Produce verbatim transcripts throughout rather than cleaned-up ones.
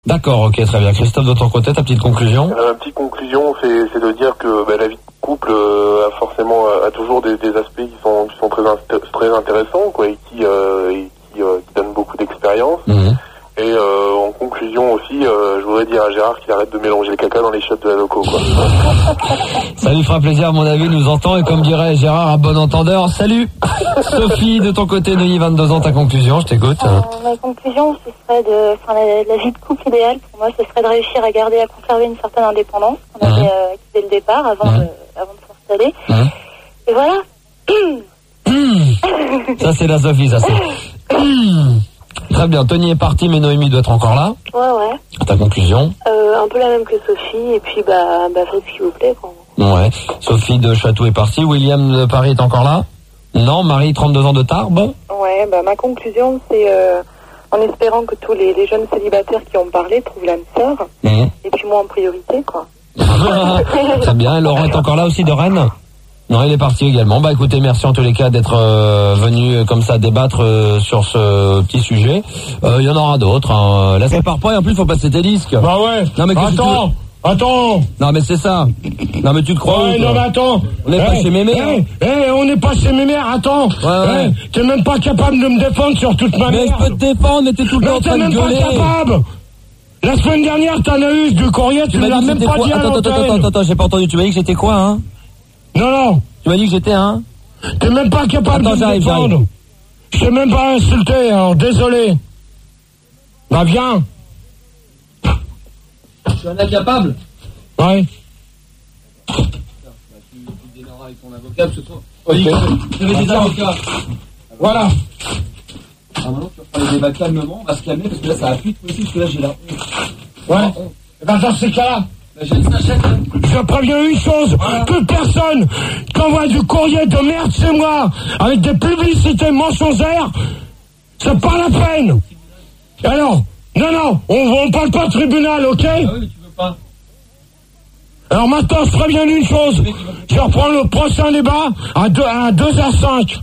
D'accord, ok, très bien. Christophe, de ton côté, ta petite conclusion? euh, Petite conclusion, c'est, c'est de dire que bah, la vie de couple euh, a forcément a toujours des, des aspects qui sont qui sont très très intéressants, quoi, et qui euh, et qui, euh, qui donnent beaucoup d'expérience. Mmh. Et euh, en conclusion aussi, euh, je voudrais dire à Gérard qu'il arrête de mélanger le caca dans les shots de la loco, quoi. Ça lui fera plaisir, à mon avis, nous entend, et comme dirait Gérard, un bon entendeur. Salut. Sophie, de ton côté, Neuilly, vingt-deux ans, ta conclusion, je t'écoute. Euh, ma conclusion, ce serait de, enfin, la, la vie de couple idéale, pour moi, ce serait de réussir à garder, à conserver une certaine indépendance qu'on avait euh, dès le départ, avant, mmh. de, avant de s'installer. Mmh. Et voilà. Mmh. Ça, c'est la Sophie, ça, c'est... Mmh. Très bien, Tony est parti, mais Noémie doit être encore là. Ouais, ouais. Ta conclusion? euh, Un peu la même que Sophie, et puis, bah, bah faites ce qu'il vous plaît, quoi. Ouais. Sophie de Château est partie. William de Paris est encore là? Non. Marie, trente-deux ans de Tarbes? Ouais, bah ma conclusion, c'est euh, en espérant que tous les, les jeunes célibataires qui ont parlé trouvent l'âme sœur, mmh. et puis moi en priorité, quoi. Très bien. Laurent est encore là aussi, de Rennes? Non, il est parti également. Bah écoutez, merci en tous les cas d'être euh, venu euh, comme ça débattre euh, sur ce petit sujet. Il euh, y en aura d'autres. Hein. Là, ça part pas et en plus, faut passer tes disques. Bah ouais. Non mais attends, attends. Non mais c'est ça. Non mais tu te crois ouais, où, non mais attends. On n'est hey, pas chez Mémère. Hey, hey, on n'est pas chez Mémère. Attends. Ouais, ouais. Hey, t'es même pas capable de me défendre sur toute ma mais merde. Mais je peux te défendre, mais t'es tout le temps en train de gueuler. Mais t'es même pas capable. La semaine dernière, t'en as eu du courrier, tu, tu l'as même pas quoi dit à Attends, attends, attends, attends, attends, j'ai pas entendu. Tu m'as dit que j'étais quoi, hein? Non, non. Tu m'as dit que j'étais un? T'es même pas capable attends, de me défendre. Je t'ai même pas insulté, alors désolé. Bah viens. Je suis un incapable. Ouais. Bah, tu, tu démarres avec ton avocat, parce que toi... Ok. Tu avais des avocats. Voilà. Ah, maintenant, tu reprends les débats calmement, on va se calmer, parce que là, ça a plus de possible, parce que là, j'ai la honte. Ouais. Et ben dans ces cas-là, je je préviens une chose, voilà. Toute personne qui envoie du courrier de merde chez moi, avec des publicités mensongères, c'est pas la peine. Alors, non, non, on, on parle pas de tribunal, ok? Ah oui, mais tu veux pas. Alors maintenant, je préviens une chose, je reprends le prochain débat à deux, à deux heures cinq.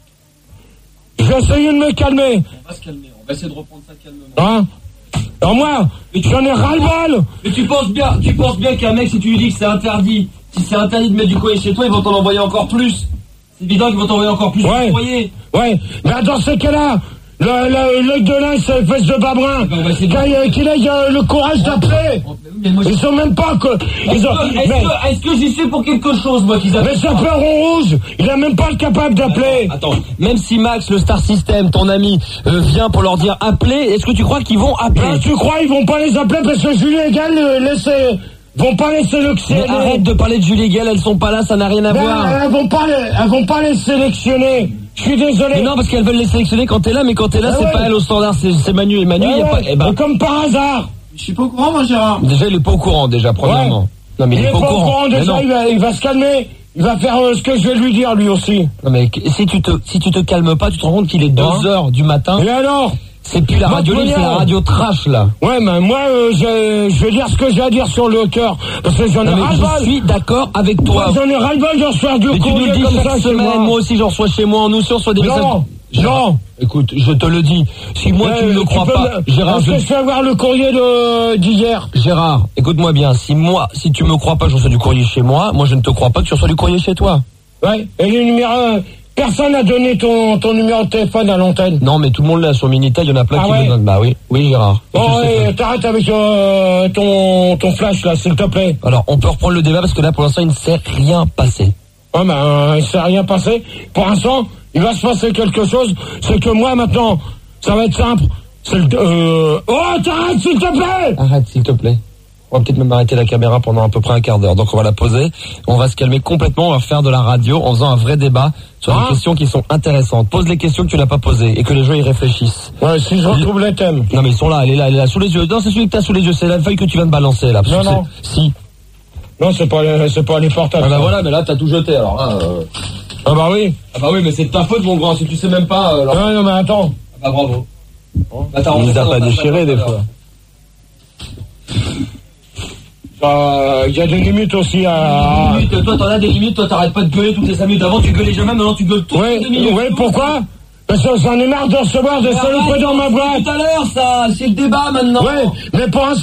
Je vais essayer de me calmer. On va se calmer, on va essayer de reprendre ça calmement. Hein? Alors moi, j'en ai ras-le-bol. Mais tu penses bien, tu penses bien qu'un mec, si tu lui dis que c'est interdit, si c'est interdit de mettre du courrier chez toi, ils vont t'en envoyer encore plus. C'est évident qu'ils vont t'envoyer encore plus ouais. de courrier. Ouais, mais dans ces cas-là, le, le, l'œil de l'un, c'est les fesses de Babrin. Qu'il ait, qu'il ait euh, le courage d'appeler. Moi, ils sont même pas que... Est-ce, ont, que, est-ce, mais, que, est-ce que j'y suis pour quelque chose, moi, qu'ils appellent? Mais ça peut rond rouge, il a même pas le capable d'appeler. Attends, attends, même si Max, le Star System, ton ami, euh, vient pour leur dire appeler, est-ce que tu crois qu'ils vont appeler? Ben, tu crois ils vont pas les appeler parce que Julie et Gall euh, laissez... vont pas les sélectionner. Mais arrête de parler de Julie Gall, elles sont pas là, ça n'a rien à ben, voir. Elles vont pas les, elles vont pas les sélectionner. Je suis désolé. Mais non, parce qu'elles veulent les sélectionner quand t'es là, mais quand t'es là, ben c'est ouais. pas elle au standard, c'est, c'est Manu. Et Manu, il ben y a ouais. pas... Eh ben... comme par hasard. Je suis pas au courant, moi, Gérard. Déjà, il est pas au courant, déjà, premièrement. Ouais. Non, mais il, il est pas au courant. courant déjà, il va, il va se calmer. Il va faire euh, ce que je vais lui dire, lui aussi. Non, mais si tu te, si tu te calmes pas, tu te rends compte qu'il est deux heures du matin. Et alors? C'est plus la radio libre, c'est la radio trash, là. Ouais, mais moi, euh, je, je vais dire ce que j'ai à dire sur le cœur. Parce que j'en ai ras-le-bol. Je suis d'accord avec toi. Moi, j'en ai ras-le-bol de recevoir du courrier comme ça chaque semaine. Moi. moi aussi, j'en reçois chez moi. Nous aussi, on reçoit des messages. Non, non. Écoute, je te le dis. Si moi, euh, tu ne le crois pas, me... Gérard... Est-ce je... que je fais avoir le courrier de... d'hier? Gérard, écoute-moi bien. Si moi, si tu me crois pas, je reçois du courrier chez moi. Moi, je ne te crois pas que tu reçois du courrier chez toi. Ouais, et les numéros... Personne n'a donné ton, ton numéro de téléphone à l'antenne. Non, mais tout le monde l'a sur Minitel, il y en a plein ah qui ouais. le donnent. Bah oui, oui Gérard. Oh ouais, t'arrêtes avec euh, ton, ton flash là, s'il te plaît. Alors, on peut reprendre le débat parce que là, pour l'instant, il ne s'est rien passé. Ouais, ben, euh, il ne s'est rien passé. Pour l'instant, il va se passer quelque chose. C'est que moi, maintenant, ça va être simple. C'est le... Euh... Oh, t'arrêtes, s'il te plaît. Arrête, s'il te plaît. On va peut-être même arrêter la caméra pendant à peu près un quart d'heure. Donc on va la poser, on va se calmer complètement, on va faire de la radio en faisant un vrai débat sur ah. des questions qui sont intéressantes. Pose les questions que tu n'as pas posées et que les gens y réfléchissent. Ouais, si je retrouve les thèmes. Non mais ils sont là, elle est là, elle est là, sous les yeux. Non, c'est celui que tu as sous les yeux, c'est la feuille que tu viens de balancer là. Non, non. Si. Non, c'est pas les, c'est pas les portables. Ah bah voilà, mais là t'as tout jeté alors là. Euh... Ah bah oui. Ah bah oui, mais c'est de ta faute mon grand, si tu sais même pas. Euh, alors... Non, non, mais attends. Ah bah bravo. Bon. Bah, t'as il nous a pas déchiré des fois. Il euh, y a des limites aussi à... Des limites, toi t'en as des limites, toi t'arrêtes pas de gueuler toutes les cinq minutes. Avant tu gueulais jamais, maintenant tu gueules toutes ouais, les deux minutes. Ouais, pourquoi? Parce que j'en ai marre de recevoir des salopes dans ma boîte. Tout à l'heure, ça, c'est le débat maintenant. Ouais, mais pour un